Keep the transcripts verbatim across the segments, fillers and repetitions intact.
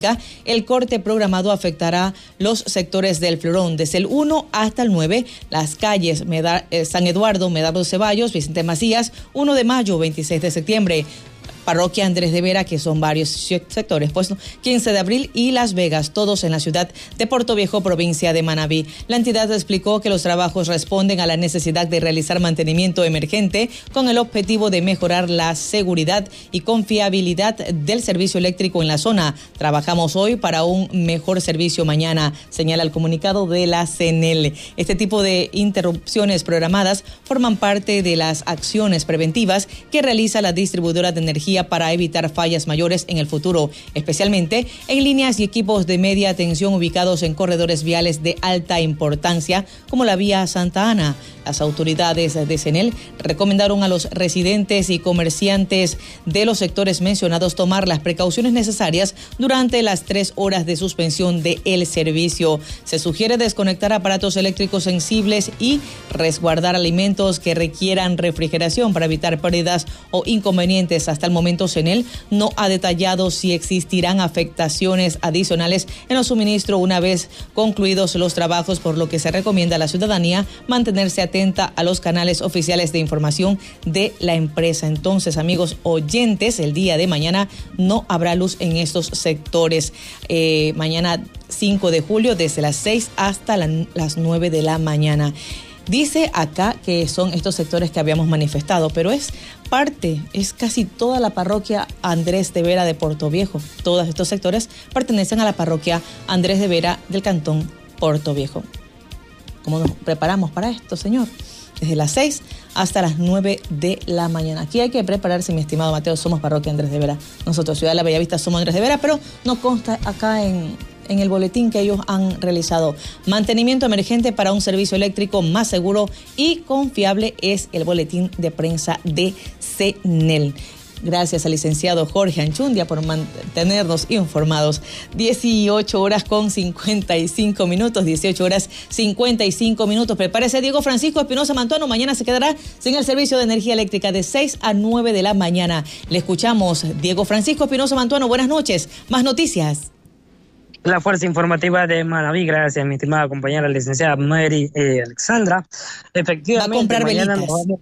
El corte programado afectará los sectores del Florón, desde el uno hasta el nueve, las calles Meda, eh, San Eduardo, Medardo Ceballos, Vicente Macías, uno de mayo, veintiséis de septiembre, Parroquia Andrés de Vera, que son varios sectores, pues quince de abril y Las Vegas, todos en la ciudad de Portoviejo, provincia de Manabí. La entidad explicó que los trabajos responden a la necesidad de realizar mantenimiento emergente con el objetivo de mejorar la seguridad y confiabilidad del servicio eléctrico en la zona. Trabajamos hoy para un mejor servicio mañana, señala el comunicado de la C N E L. Este tipo de interrupciones programadas forman parte de las acciones preventivas que realiza la distribuidora de energía para evitar fallas mayores en el futuro, especialmente en líneas y equipos de media tensión ubicados en corredores viales de alta importancia, como la vía Santa Ana. Las autoridades de C N E L recomendaron a los residentes y comerciantes de los sectores mencionados tomar las precauciones necesarias durante las tres horas de suspensión del servicio. Se sugiere desconectar aparatos eléctricos sensibles y resguardar alimentos que requieran refrigeración para evitar pérdidas o inconvenientes. Hasta el momento, C N E L no ha detallado si existirán afectaciones adicionales en el suministro una vez concluidos los trabajos, por lo que se recomienda a la ciudadanía mantenerse atenta a los canales oficiales de información de la empresa. Entonces, amigos oyentes, el día de mañana no habrá luz en estos sectores. Eh, mañana cinco de julio, desde las seis hasta la, las nueve de la mañana. Dice acá que son estos sectores que habíamos manifestado, pero es parte, es casi toda la parroquia Andrés de Vera de Portoviejo. Todos estos sectores pertenecen a la parroquia Andrés de Vera del cantón Portoviejo. ¿Cómo nos preparamos para esto, señor? Desde las seis hasta las nueve de la mañana. Aquí hay que prepararse, mi estimado Mateo. Somos parroquia Andrés de Vera. Nosotros, Ciudad de la Bellavista, somos Andrés de Vera, pero no consta acá en, en el boletín que ellos han realizado. Mantenimiento emergente para un servicio eléctrico más seguro y confiable es el boletín de prensa de C N E L. Gracias al licenciado Jorge Anchundia por mantenernos informados. dieciocho horas con cincuenta y cinco minutos, dieciocho horas cincuenta y cinco minutos. Prepárese Diego Francisco Espinosa Mantuano, mañana se quedará sin el servicio de energía eléctrica de seis a nueve de la mañana. Le escuchamos, Diego Francisco Espinosa Mantuano, buenas noches. Más noticias. La fuerza informativa de Manabí, gracias mi estimada compañera licenciada Mary eh, Alexandra. Efectivamente, va a comprar mañana velitas. Nos vamos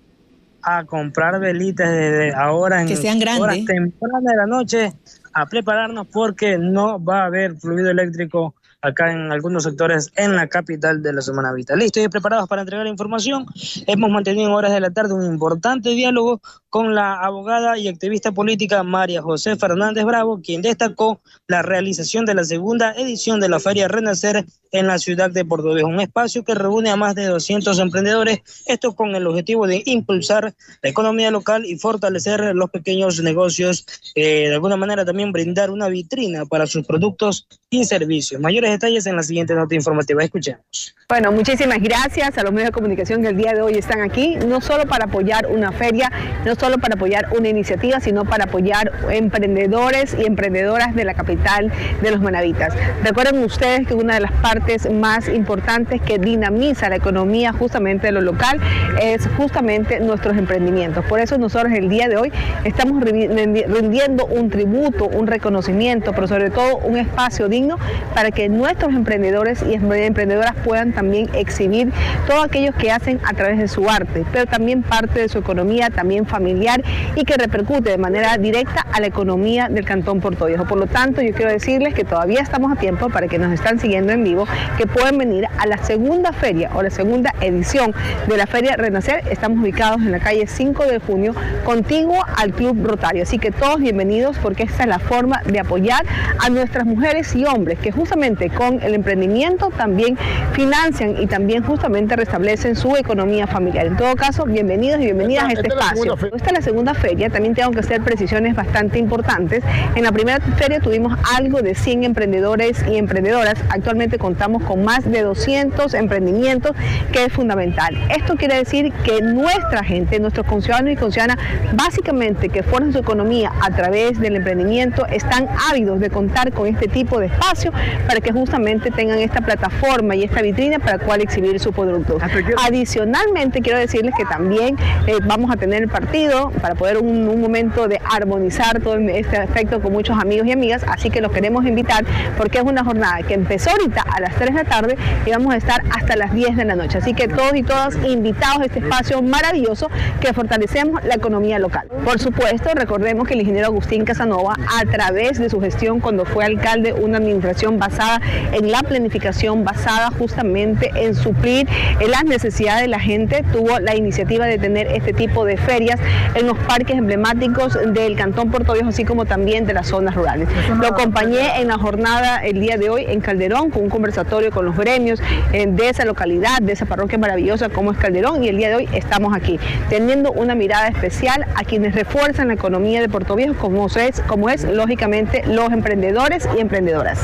a comprar velitas desde ahora en que sean grandes, horas tempranas de la noche, a prepararnos porque no va a haber fluido eléctrico acá en algunos sectores en la capital de la Manabita. Listo y preparados para entregar información. Hemos mantenido en horas de la tarde un importante diálogo con la abogada y activista política María José Fernández Bravo, quien destacó la realización de la segunda edición de la Feria Renacer en la ciudad de Portoviejo, un espacio que reúne a más de doscientos emprendedores, esto con el objetivo de impulsar la economía local y fortalecer los pequeños negocios, eh, de alguna manera también brindar una vitrina para sus productos y servicios. Mayores detalles en la siguiente nota informativa. Escuchemos. Bueno, muchísimas gracias a los medios de comunicación que el día de hoy están aquí, no solo para apoyar una feria, no solo para apoyar una iniciativa, sino para apoyar emprendedores y emprendedoras de la capital de los Manavitas. Recuerden ustedes que una de las partes más importantes que dinamiza la economía justamente de lo local es justamente nuestros emprendimientos. Por eso nosotros el día de hoy estamos rindiendo un tributo, un reconocimiento, pero sobre todo un espacio digno para que nuestros emprendedores y emprendedoras puedan también exhibir todo aquello que hacen a través de su arte, pero también parte de su economía, también familiar, y que repercute de manera directa a la economía del cantón Portoviejo. Por lo tanto, yo quiero decirles que todavía estamos a tiempo, para que nos están siguiendo en vivo, que pueden venir a la segunda feria o la segunda edición de la Feria Renacer. Estamos ubicados en la calle cinco de junio, contiguo al Club Rotario. Así que todos bienvenidos, porque esta es la forma de apoyar a nuestras mujeres y hombres que justamente con el emprendimiento también financian y también justamente restablecen su economía familiar. En todo caso, bienvenidos y bienvenidas esta, a este espacio. Esta es la segunda feria, también tengo que hacer precisiones bastante importantes. En la primera feria tuvimos algo de cien emprendedores y emprendedoras. Actualmente contamos con más de doscientos emprendimientos, que es fundamental. Esto quiere decir que nuestra gente, nuestros conciudadanos y conciudadanas, básicamente que forjan su economía a través del emprendimiento, están ávidos de contar con este tipo de espacio para que justamente tengan esta plataforma y esta vitrina para cual exhibir sus productos. Adicionalmente, quiero decirles que también eh, vamos a tener el partido compartido, para poder un, un momento de armonizar todo este aspecto con muchos amigos y amigas, así que los queremos invitar porque es una jornada que empezó ahorita a las tres de la tarde y vamos a estar hasta las diez de la noche, así que todos y todas invitados a este espacio maravilloso que fortalecemos la economía local. Por supuesto, recordemos que el ingeniero Agustín Casanova, a través de su gestión cuando fue alcalde, una administración basada en la planificación, basada justamente en suplir las necesidades de la gente, tuvo la iniciativa de tener este tipo de ferias en los parques emblemáticos del Cantón Puerto Viejo, así como también de las zonas rurales. Lo acompañé en la jornada el día de hoy en Calderón con un conversatorio con los gremios de esa localidad, de esa parroquia maravillosa como es Calderón, y el día de hoy estamos aquí teniendo una mirada especial a quienes refuerzan la economía de Puerto Viejo, como es, como es lógicamente los emprendedores y emprendedoras.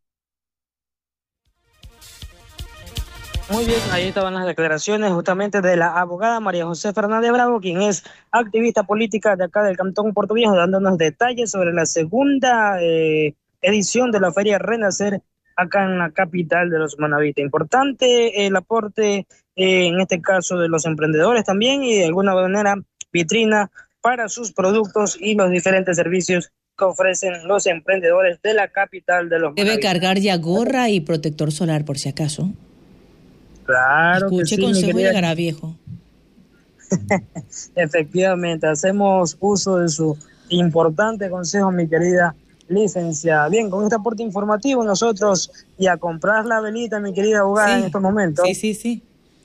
Muy bien, ahí estaban las declaraciones justamente de la abogada María José Fernández Bravo, quien es activista política de acá del Cantón Puerto Viejo, dándonos detalles sobre la segunda eh, edición de la Feria Renacer acá en la capital de los Manavitas. Importante el aporte, eh, en este caso, de los emprendedores también, y de alguna manera vitrina para sus productos y los diferentes servicios que ofrecen los emprendedores de la capital de los Debe Manavitas. cargar ya gorra y protector solar por si acaso. Claro. Escuche, que sí, consejo querida... llegará viejo. Efectivamente, hacemos uso de su importante consejo, mi querida licenciada. Bien, con este aporte informativo nosotros, y a comprar la velita, mi querida abogada, Sí, en estos momentos. Sí, sí, sí.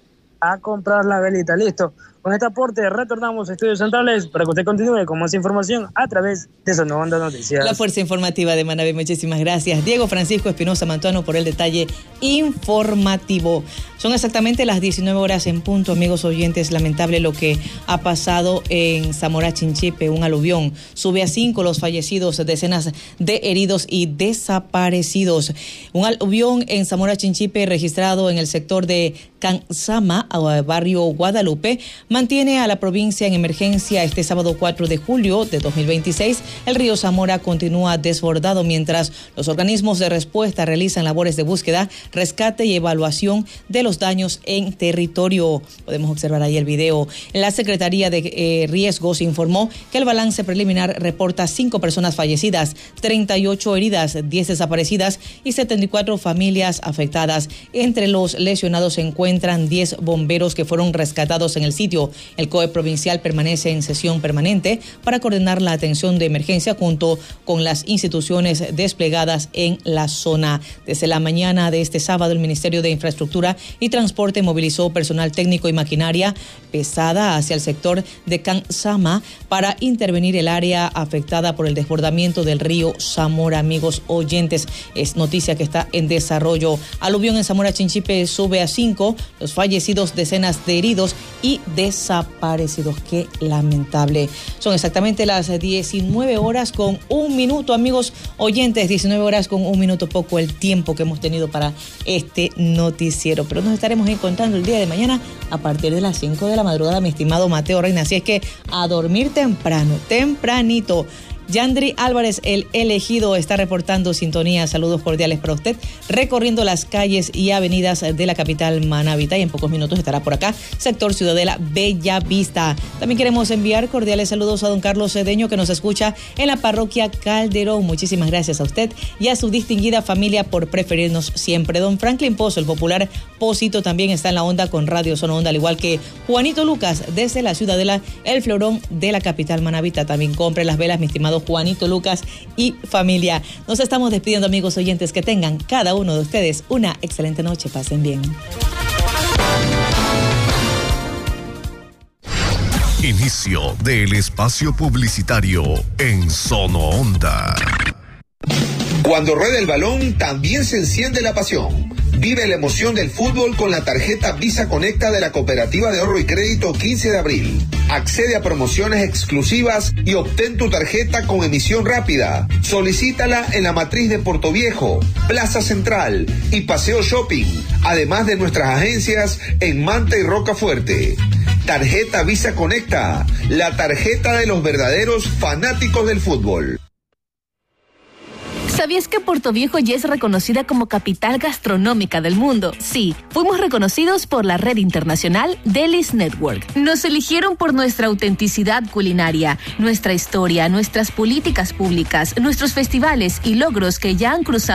A comprar la velita, listo. Con este aporte retornamos a Estudios Centrales para que usted continúe con más información a través de Sonora Onda Noticias. La fuerza informativa de Manaví, muchísimas gracias. Diego Francisco Espinosa Mantuano por el detalle informativo. Son exactamente las diecinueve horas en punto, amigos oyentes. Lamentable lo que ha pasado en Zamora Chinchipe, un aluvión. Sube a cinco los fallecidos, decenas de heridos y desaparecidos. Un aluvión en Zamora Chinchipe registrado en el sector de Cansama, barrio Guadalupe, mantiene a la provincia en emergencia este sábado cuatro de julio de dos mil veintiséis. El río Zamora continúa desbordado mientras los organismos de respuesta realizan labores de búsqueda, rescate y evaluación de los daños en territorio. Podemos observar ahí el video. La Secretaría de eh, Riesgos informó que el balance preliminar reporta cinco personas fallecidas, treinta y ocho heridas, diez desaparecidas y setenta y cuatro familias afectadas. Entre los lesionados se encuentran diez bomberos que fueron rescatados en el sitio. El C O E provincial permanece en sesión permanente para coordinar la atención de emergencia junto con las instituciones desplegadas en la zona. Desde la mañana de este sábado, el Ministerio de Infraestructura y Transporte movilizó personal técnico y maquinaria pesada hacia el sector de Cansama para intervenir el área afectada por el desbordamiento del río Zamora. Amigos oyentes, es noticia que está en desarrollo. Aluvión en Zamora Chinchipe sube a cinco, los fallecidos, decenas de heridos y desaparecidos. Qué lamentable. Son exactamente las diecinueve horas con un minuto, amigos oyentes, diecinueve horas con un minuto, poco el tiempo que hemos tenido para este noticiero, pero nos estaremos encontrando el día de mañana a partir de las cinco de la madrugada, mi estimado Mateo Reina, así es que a dormir temprano, tempranito. Yandri Álvarez, el elegido, está reportando sintonía. Saludos cordiales para usted, recorriendo las calles y avenidas de la capital manavita, y en pocos minutos estará por acá, sector Ciudadela Bella Vista. También queremos enviar cordiales saludos a don Carlos Cedeño, que nos escucha en la parroquia Calderón. Muchísimas gracias a usted y a su distinguida familia por preferirnos siempre. Don Franklin Pozo, el popular Posito, también está en la onda con Radio Zona Onda, al igual que Juanito Lucas desde la Ciudadela, el florón de la capital manavita. También compre las velas, mi estimado Juanito Lucas y familia. Nos estamos despidiendo, amigos oyentes. Que tengan cada uno de ustedes una excelente noche. Pasen bien. Inicio del espacio publicitario en Zona Onda. Cuando rueda el balón, también se enciende la pasión. Vive la emoción del fútbol con la tarjeta Visa Conecta de la Cooperativa de Ahorro y Crédito quince de abril. Accede a promociones exclusivas y obtén tu tarjeta con emisión rápida. Solicítala en la matriz de Puerto Viejo, Plaza Central y Paseo Shopping, además de nuestras agencias en Manta y Rocafuerte. Tarjeta Visa Conecta, la tarjeta de los verdaderos fanáticos del fútbol. ¿Sabías que Puerto Viejo ya es reconocida como capital gastronómica del mundo? Sí, fuimos reconocidos por la red internacional Delis Network. Nos eligieron por nuestra autenticidad culinaria, nuestra historia, nuestras políticas públicas, nuestros festivales y logros que ya han cruzado